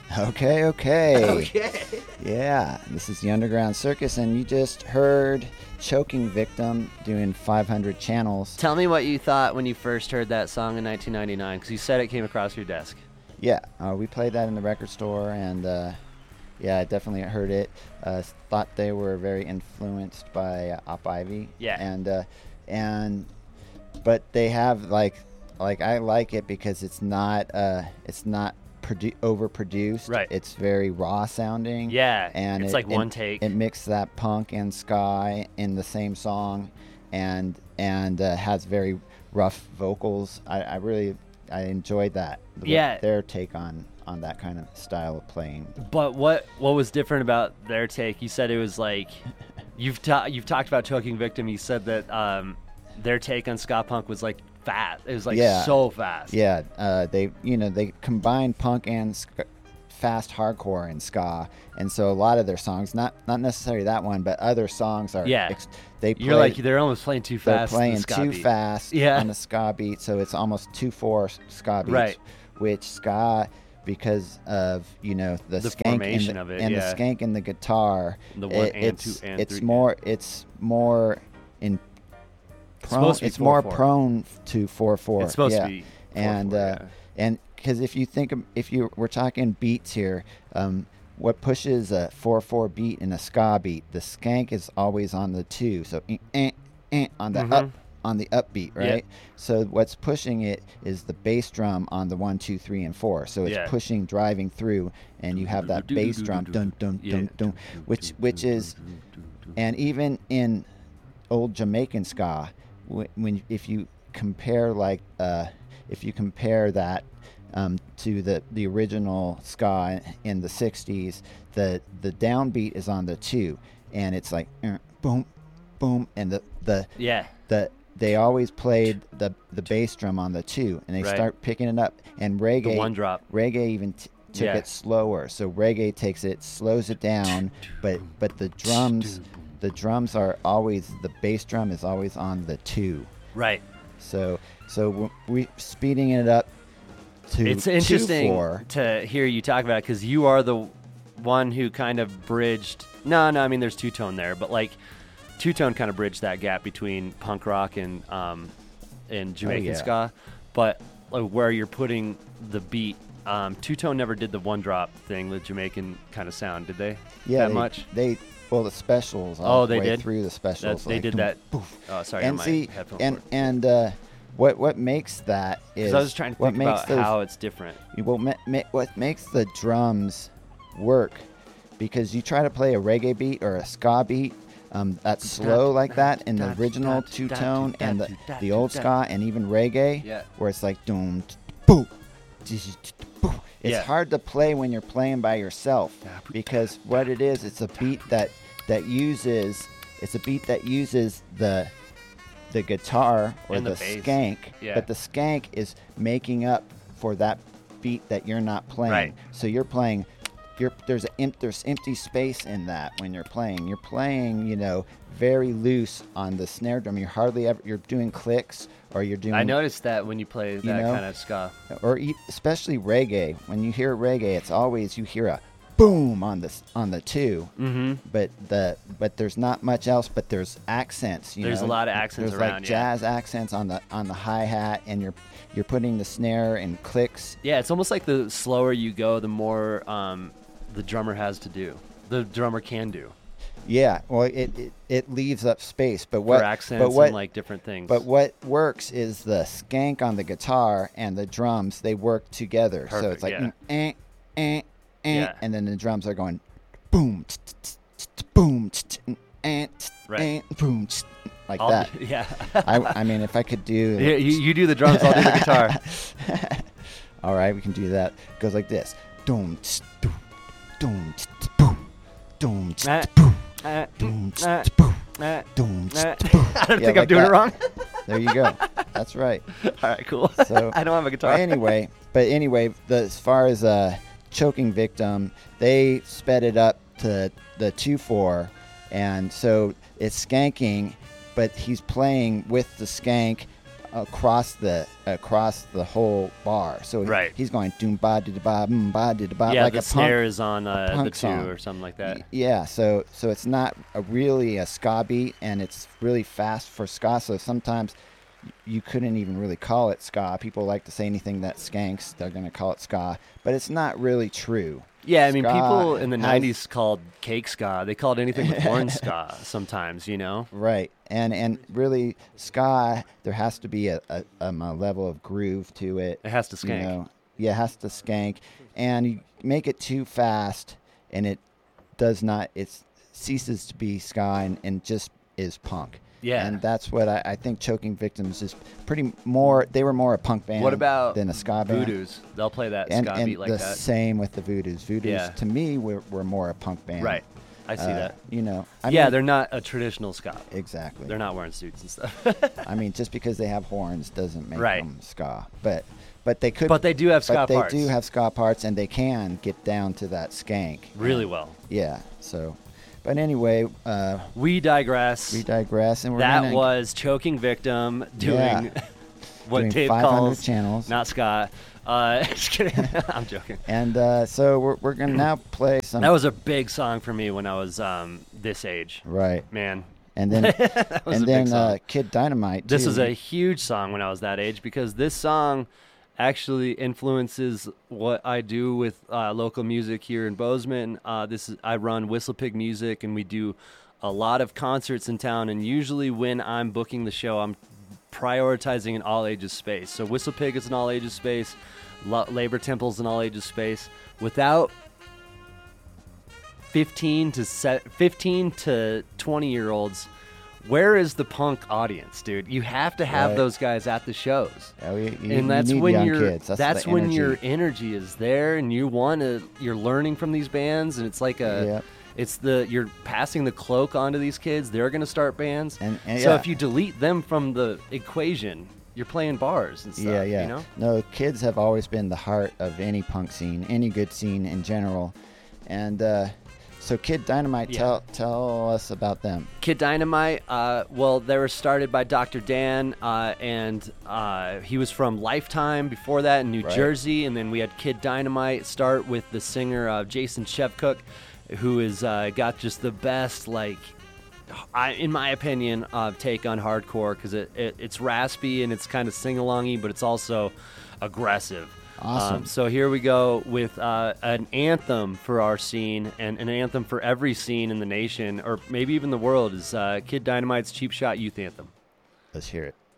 Okay. Okay. Yeah, this is the Underground Circus, and you just heard Choking Victim doing 500 channels. Tell me what you thought when you first heard that song in 1999, because you said it came across your desk. Yeah, we played that in the record store, and yeah, I definitely heard it. Thought they were very influenced by Op Ivy. Yeah. But they have like I like it because it's not overproduced. Right. It's very raw sounding. Yeah. And it's like one take. It mixed that punk and ska in the same song, and has very rough vocals. I enjoyed that. Their take on that kind of style of playing. But what was different about their take? You said it was like you've talked about Choking Victim. You said that their take on ska punk was like fast. It was like so fast. Yeah, they combine punk and fast hardcore and ska, and so a lot of their songs, not necessarily that one, but other songs are. Yeah. You're like they're almost playing too fast. They're playing too fast on the ska beat, so it's almost 2/4 ska beats. Right. Which ska, because of the skank formation of it, and the skank in the guitar, the one and two and it's three. It's more in. It's 4/4. more prone to 4/4. It's supposed to be 4/4, and because if we're talking beats here, what pushes a 4/4 beat in a ska beat, the skank is always on the 2, so on the on the upbeat, right? Yeah. So what's pushing it is the bass drum on the 1, 2, 3, and 4. So it's pushing, driving through, and you have that bass drum, dun dun dun dun, which is, and even in old Jamaican ska, if you compare that to the original ska in the 60s, the downbeat is on the 2, and it's like boom, boom, and they always played the bass drum on the 2, and they start picking it up. And reggae, the one drop. Reggae even took it slower. So reggae slows it down, but the drums are always, the bass drum is always on the 2. Right. So we speeding it up to It's interesting 2/4. to hear you talk about it, because you are the one who kind of bridged. No, I mean there's two-tone there, but like two-tone kind of bridged that gap between punk rock and Jamaican ska. But where you're putting the beat, two-tone never did the one-drop thing, the Jamaican kind of sound, did they? Yeah, much. Well, the specials. All the they way did through the specials. They did that. Oh, sorry. And my see, headphone and what makes that is, I was trying to think about how it's different. What makes the drums work, because you try to play a reggae beat or a ska beat that's slow like that in the original two-tone and the old ska and even reggae, where it's like doom, boom, boom. It's hard to play when you're playing by yourself, because what it is, it's a beat that uses the guitar or the skank, but the skank is making up for that beat that you're not playing. Right. So you're playing. There's empty space in that when you're playing. You're playing, very loose on the snare drum. You're doing clicks, or you're doing. I noticed that when you play that kind of ska, or especially reggae. When you hear reggae, it's always you hear a boom on the 2. Mm-hmm. But there's not much else. But there's accents. There's a lot of accents there's around. Like jazz accents on the hi hat, and you're putting the snare and clicks. Yeah, it's almost like the slower you go, the more the drummer has to do. The drummer can do. Yeah, well, it leaves up space, but for accents and like different things. But what works is the skank on the guitar and the drums. They work together. Perfect, so it's like and then the drums are going boom, boom, boom, like that. Yeah. I mean, if I could do. You do the drums, I'll do the guitar. All right, we can do that. It goes like this. Doom, doom, doom, boom, doom, boom. I Doom, don't think I'm doing it wrong. There you go. That's right. All right, cool. So I don't have a guitar. Anyway, as far as Choking Victim, they sped it up to the 2/4, and so it's skanking, but he's playing with the skank across the whole bar. So Right. he's going doom ba di ba ba di ba Yeah, like the a snare punk, is on the punk 2 song. or something like that. Yeah, so it's not really a ska beat, and it's really fast for ska. So sometimes you couldn't even really call it ska. People like to say anything that skanks, they're going to call it ska, but it's not really true. Yeah, I mean, Ska people in the has- 90s called cake ska. They called anything with horn ska sometimes, you know? Right, and really ska, there has to be a level of groove to it. It has to skank. Yeah, it has to skank, and you make it too fast, and it does not. It ceases to be ska and just is punk. Yeah. And that's what I think Choking Victims is pretty more. They were more a punk band. What about than a ska band? Voodoos? They'll play that And, ska and beat like the that. same with the Voodoos. Voodoos, Yeah. to me, were more a punk band. Right. I see that. I Yeah, mean, they're not a traditional ska. exactly. They're not wearing suits and stuff. I mean, just because they have horns doesn't make Right. them ska. But they could. But they do have ska but parts. They do have ska parts, and they can get down to that skank. Really well. Yeah. So, but anyway, We digress. we digress, and we're That gonna was Choking Victim doing Yeah. what doing Dave 500 calls channels. not ska. Just kidding. I'm joking. And so we're gonna now play some. That was a big song for me when I was this age. right. Man, And then that was and a then big song. Kid Dynamite. This too. is a huge song when I was that age because this song actually influences what I do with local music here in Bozeman. I run Whistle Pig Music, and we do a lot of concerts in town. And usually, when I'm booking the show, I'm prioritizing an all ages space. So Whistle Pig is an all ages space. Labor Temple's an all ages space. Without 15 to 20-year-olds, where is the punk audience, dude? You have to have Right. those guys at the shows. Yeah, you And that's need when young your kids. That's the when energy. your energy is there, and you're learning from these bands, and it's like Yep. you're passing the cloak onto these kids. They're going to start bands, And so yeah. if you delete them from the equation, you're playing bars and stuff. Yeah, yeah. You know? No, kids have always been the heart of any punk scene, any good scene in general. And so Kid Dynamite, Yeah. tell us about them. Kid Dynamite, well, they were started by Dr. Dan, and he was from Lifetime before that in New Right. Jersey. And then we had Kid Dynamite start with the singer Jason Shevcook, who is got just the best, in my opinion, take on hardcore because it's raspy and it's kind of sing-alongy, but it's also aggressive. Awesome. So here we go with an anthem for our scene and an anthem for every scene in the nation, or maybe even the world, is Kid Dynamite's Cheap Shot Youth Anthem. Let's hear it.